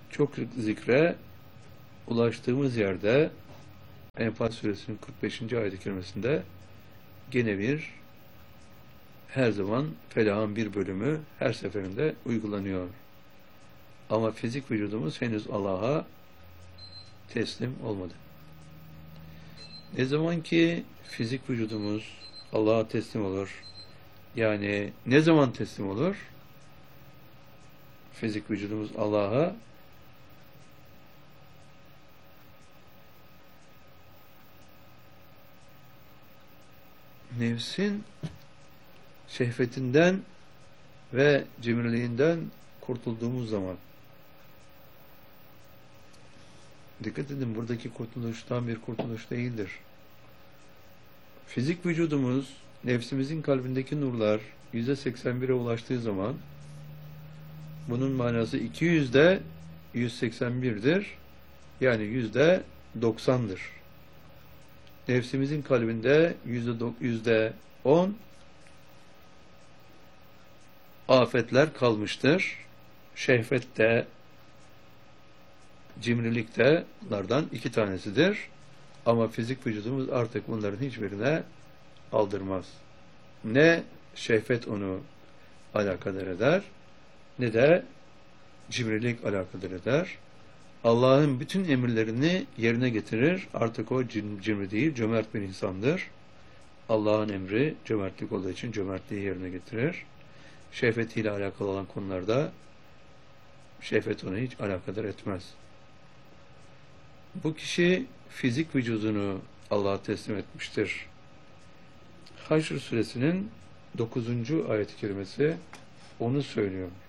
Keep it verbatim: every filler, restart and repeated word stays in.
çok zikre ulaştığımız yerde Enfal Suresinin kırk beşinci ayet-i kerimesinde gene bir her zaman felahın bir bölümü her seferinde uygulanıyor. Ama fizik vücudumuz henüz Allah'a teslim olmadı. Ne zaman ki fizik vücudumuz Allah'a teslim olur, yani ne zaman teslim olur? Fizik vücudumuz Allah'a nefsin şehvetinden ve cimriliğinden kurtulduğumuz zaman. Dikkat edin, buradaki kurtuluş tam bir kurtuluş değildir. Fizik vücudumuz, nefsimizin kalbindeki nurlar yüzde seksen bire ulaştığı zaman bunun manası iki yüzde yüz seksen birdir. Yani yüzde doksandır. Nefsimizin kalbinde yüzde on afetler kalmıştır. Şehvet de, cimrilik de bunlardan iki tanesidir. Ama fizik vücudumuz artık bunların hiçbirine aldırmaz. Ne şehvet onu alakadar eder, ne de cimrilik alakadar eder. Allah'ın bütün emirlerini yerine getirir. Artık o cimri değil, cömert bir insandır. Allah'ın emri cömertlik olduğu için cömertliği yerine getirir. Şehvetiyle alakalı olan konularda şehvet onu hiç alakadar etmez. Bu kişi fizik vücudunu Allah'a teslim etmiştir. Haşr suresinin dokuzuncu ayet-i kerimesi onu söylüyor.